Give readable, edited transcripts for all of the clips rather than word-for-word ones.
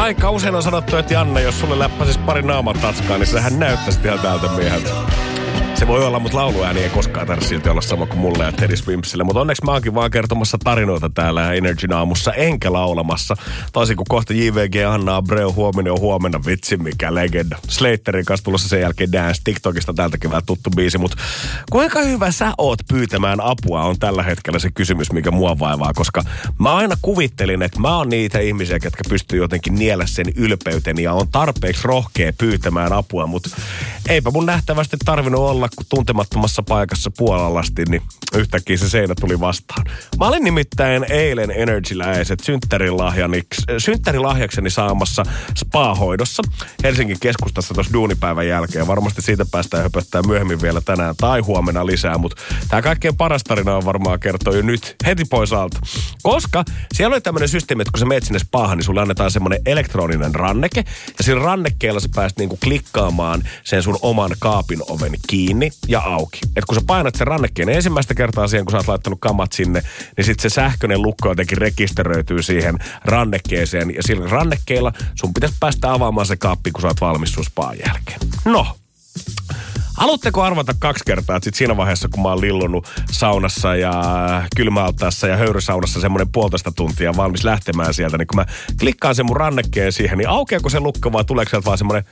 Aika usein on sanottu, että Janne, jos sulle läppäsis pari naamatatskaa, niin sehän näyttäisi ihan tältä mieheltä. Se voi olla, mutta lauluääni ei koskaan tarvitse silti olla sama kuin mulle ja Teddy Swimpsille. Mutta onneksi mä oonkin vaan kertomassa tarinoita täällä Energyn aamussa, enkä laulamassa. Toisin kuin kohta JVG, Anna Abreu, huominen on huomenna, vitsi mikä legenda. Slaterin kanssa tulossa sen jälkeen Dance, TikTokista tältä kevään tuttu biisi. Mutta kuinka hyvä sä oot pyytämään apua on tällä hetkellä se kysymys, mikä mua vaivaa. Koska mä aina kuvittelin, että mä oon niitä ihmisiä, jotka pystyy jotenkin niellä sen ylpeyteni ja on tarpeeksi rohkea pyytämään apua. Mutta eipä mun nähtävästi tarvinnut olla, kun tuntemattomassa paikassa Puolalasti, niin yhtäkkiä se seinä tuli vastaan. Mä olin nimittäin eilen Energy-läiset synttärilahjakseni saamassa spa-hoidossa Helsingin keskustassa tuossa duunipäivän jälkeen. Varmasti siitä päästään höpöttää myöhemmin vielä tänään tai huomenna lisää, mutta tää kaikkein paras tarina on varmaan kertoa jo nyt heti pois alta. Koska siellä oli tämmöinen systeemi, että kun sä meet sinne spaahan, niin sulle annetaan semmoinen elektroninen ranneke ja sillä rannekkeella sä pääst niinku klikkaamaan sen sun oman kaapin oven kiinni ja auki. Et kun sä painat sen rannekkeen ensimmäistä kertaa siihen, kun sä oot laittanut kamat sinne, niin sitten se sähköinen lukko jotenkin rekisteröityy siihen rannekkeeseen. Ja sillä rannekkeella sun pitäisi päästä avaamaan se kaappi, kun sä oot valmis sun spaan jälkeen. No, haluatteko arvata 2 kertaa, että sit siinä vaiheessa, kun mä oon lillunut saunassa ja kylmäaltaassa ja höyrysaunassa semmoinen 1,5 tuntia valmis lähtemään sieltä, niin kun mä klikkaan sen mun rannekkeen siihen, niin aukeako se lukko vai tuleeko sieltä vaan semmoinen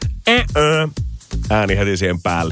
ääni heti siihen päälle?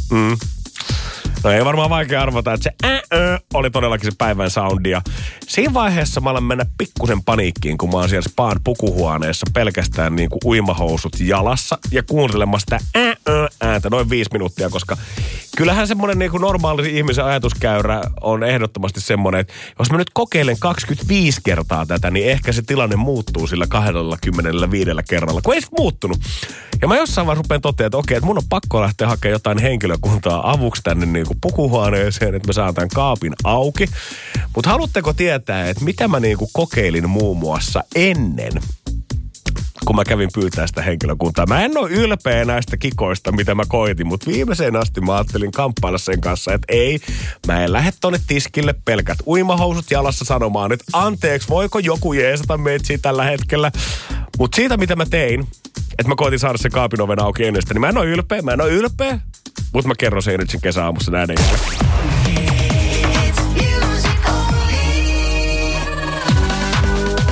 No ei varmaan vaikea arvata, että se oli todellakin se päivän soundi. Ja siinä vaiheessa mä alan mennä pikkusen paniikkiin, kun mä oon siellä spaan pukuhuoneessa pelkästään niin kuin uimahousut jalassa ja kuuntelemassa sitä ääntä noin 5 minuuttia, koska kyllähän semmoinen niin kuin normaali ihmisen ajatuskäyrä on ehdottomasti semmoinen, että jos mä nyt kokeilen 25 kertaa tätä, niin ehkä se tilanne muuttuu sillä 25 kerralla, kun ei sit muuttunut. Ja mä jossain vaiheessa rupean toteamaan, että okei, että mun on pakko lähteä hakemaan jotain henkilökuntaa avuksi tänne niin kuin pukuhuoneeseen, että mä saan tämän kaapin auki. Mutta haluatteko tietää, että mitä mä niin kuin kokeilin muun muassa ennen, kun mä kävin pyytää sitä henkilökuntaa. Mä en ole ylpeä näistä kikoista, mitä mä koitin, mutta viimeiseen asti mä ajattelin kamppailla sen kanssa, että ei, mä en lähde tonne tiskille pelkät uimahousut jalassa sanomaan, että anteeksi, voiko joku jeesata meitä tällä hetkellä. Mutta siitä, mitä mä tein, että mä koitin saada se kaapin oven auki ennestä, niin mä en ole ylpeä, mutta mä kerron sen Energyn kesäaamussa näiden jälkeen.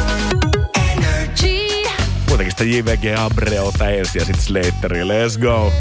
Kuitenkin sitä JVG Abreota ensin ja sitten Slateria. Let's go.